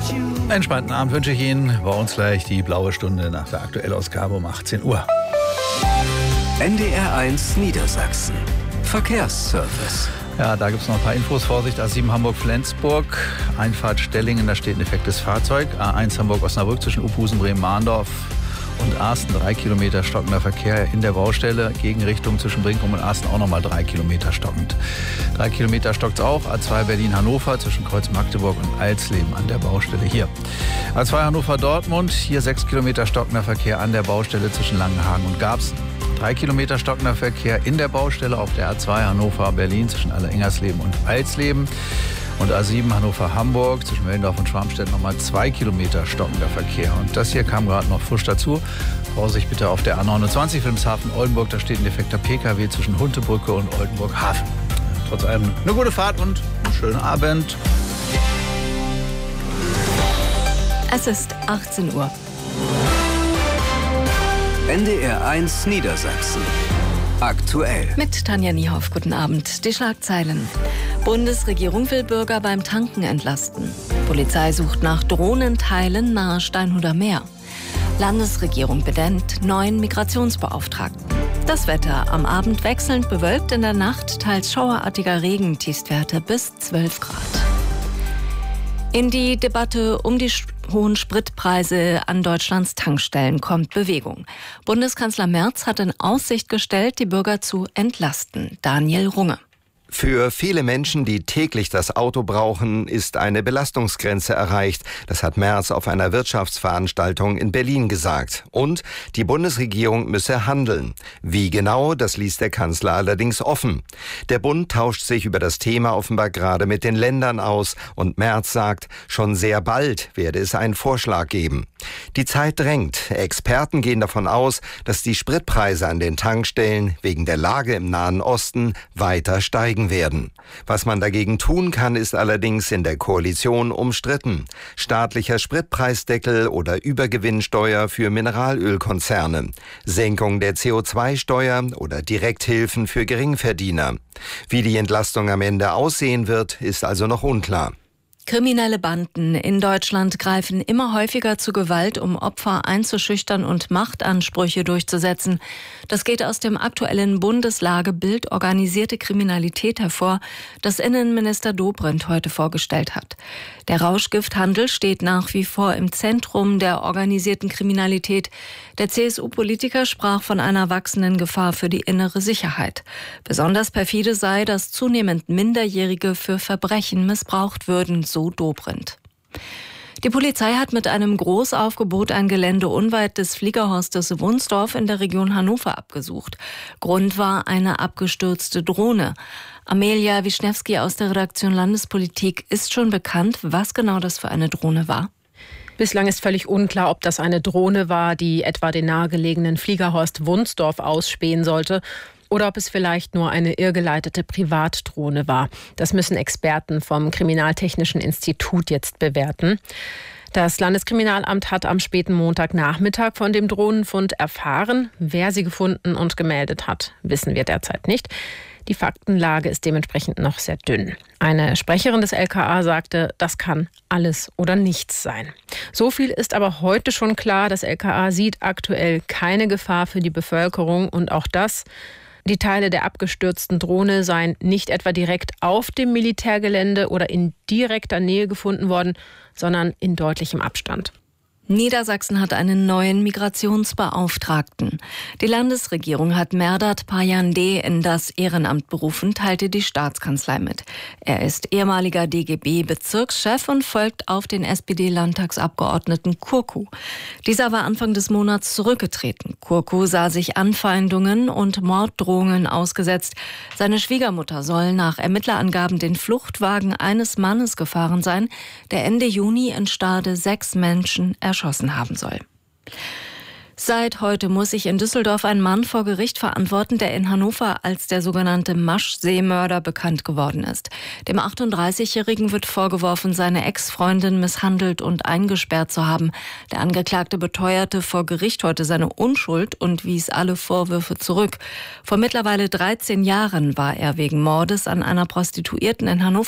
Entspannten Abend wünsche ich Ihnen. Bei uns gleich die blaue Stunde nach der Aktuellausgabe um 18 Uhr. NDR1 Niedersachsen. Verkehrsservice. Ja, da gibt es noch ein paar Infos. Vorsicht, A7 Hamburg-Flensburg, Einfahrt Stellingen, da steht ein defektes Fahrzeug. A1 Hamburg-Osnabrück zwischen Uphusen, Bremen-Mahndorf und Arsten 3 Kilometer stockender Verkehr in der Baustelle. Gegenrichtung zwischen Brinkum und Arsten auch nochmal 3 Kilometer stockend. 3 Kilometer stockt es auch. A2 Berlin-Hannover zwischen Kreuz Magdeburg und Alsleben an der Baustelle hier. A2 Hannover-Dortmund, hier 6 Kilometer stockender Verkehr an der Baustelle zwischen Langenhagen und Garbsen. 3 Kilometer stockender Verkehr in der Baustelle auf der A2 Hannover-Berlin zwischen Aller-Ingersleben und Alsleben. Und A7 Hannover-Hamburg zwischen Mellendorf und Schwarmstedt nochmal 2 Kilometer stockender Verkehr. Und das hier kam gerade noch frisch dazu. Vorsicht bitte auf der A29 Wilhelmshaven-Oldenburg. Da steht ein defekter PKW zwischen Huntebrücke und Oldenburg-Hafen. Trotz allem eine gute Fahrt und einen schönen Abend. Es ist 18 Uhr. NDR1 Niedersachsen. Aktuell. Mit Tanja Niehoff, guten Abend. Die Schlagzeilen. Bundesregierung will Bürger beim Tanken entlasten. Polizei sucht nach Drohnenteilen nahe Steinhuder Meer. Landesregierung benennt neuen Migrationsbeauftragten. Das Wetter am Abend wechselnd bewölkt, in der Nacht teils schauerartiger Regen, Tiefstwerte bis 12 Grad. In die Debatte um die hohen Spritpreise an Deutschlands Tankstellen kommt Bewegung. Bundeskanzler Merz hat in Aussicht gestellt, die Bürger zu entlasten. Daniel Runge. Für viele Menschen, die täglich das Auto brauchen, ist eine Belastungsgrenze erreicht. Das hat Merz auf einer Wirtschaftsveranstaltung in Berlin gesagt. Und die Bundesregierung müsse handeln. Wie genau, das ließ der Kanzler allerdings offen. Der Bund tauscht sich über das Thema offenbar gerade mit den Ländern aus. Und Merz sagt, schon sehr bald werde es einen Vorschlag geben. Die Zeit drängt. Experten gehen davon aus, dass die Spritpreise an den Tankstellen wegen der Lage im Nahen Osten weiter steigen werden. Was man dagegen tun kann, ist allerdings in der Koalition umstritten. Staatlicher Spritpreisdeckel oder Übergewinnsteuer für Mineralölkonzerne. Senkung der CO2-Steuer oder Direkthilfen für Geringverdiener. Wie die Entlastung am Ende aussehen wird, ist also noch unklar. Kriminelle Banden in Deutschland greifen immer häufiger zu Gewalt, um Opfer einzuschüchtern und Machtansprüche durchzusetzen. Das geht aus dem aktuellen Bundeslagebild Organisierte Kriminalität hervor, das Innenminister Dobrindt heute vorgestellt hat. Der Rauschgifthandel steht nach wie vor im Zentrum der organisierten Kriminalität. Der CSU-Politiker sprach von einer wachsenden Gefahr für die innere Sicherheit. Besonders perfide sei, dass zunehmend Minderjährige für Verbrechen missbraucht würden, so Dobrindt. Die Polizei hat mit einem Großaufgebot ein Gelände unweit des Fliegerhorstes Wunsdorf in der Region Hannover abgesucht. Grund war eine abgestürzte Drohne. Amelia Wischnewski aus der Redaktion Landespolitik. Ist schon bekannt, was genau das für eine Drohne war? Bislang ist völlig unklar, ob das eine Drohne war, die etwa den nahegelegenen Fliegerhorst Wunsdorf ausspähen sollte, oder ob es vielleicht nur eine irrgeleitete Privatdrohne war. Das müssen Experten vom Kriminaltechnischen Institut jetzt bewerten. Das Landeskriminalamt hat am späten Montagnachmittag von dem Drohnenfund erfahren. Wer sie gefunden und gemeldet hat, wissen wir derzeit nicht. Die Faktenlage ist dementsprechend noch sehr dünn. Eine Sprecherin des LKA sagte, das kann alles oder nichts sein. So viel ist aber heute schon klar. Das LKA sieht aktuell keine Gefahr für die Bevölkerung und auch das: die Teile der abgestürzten Drohne seien nicht etwa direkt auf dem Militärgelände oder in direkter Nähe gefunden worden, sondern in deutlichem Abstand. Niedersachsen hat einen neuen Migrationsbeauftragten. Die Landesregierung hat Merdat Payandeh in das Ehrenamt berufen, teilte die Staatskanzlei mit. Er ist ehemaliger DGB-Bezirkschef und folgt auf den SPD-Landtagsabgeordneten Kurku. Dieser war Anfang des Monats zurückgetreten. Kurku sah sich Anfeindungen und Morddrohungen ausgesetzt. Seine Schwiegermutter soll nach Ermittlerangaben den Fluchtwagen eines Mannes gefahren sein, der Ende Juni in Stade 6 Menschen erschossen haben soll. Seit heute muss sich in Düsseldorf ein Mann vor Gericht verantworten, der in Hannover als der sogenannte Maschseemörder bekannt geworden ist. Dem 38-Jährigen wird vorgeworfen, seine Ex-Freundin misshandelt und eingesperrt zu haben. Der Angeklagte beteuerte vor Gericht heute seine Unschuld und wies alle Vorwürfe zurück. Vor mittlerweile 13 Jahren war er wegen Mordes an einer Prostituierten in Hannover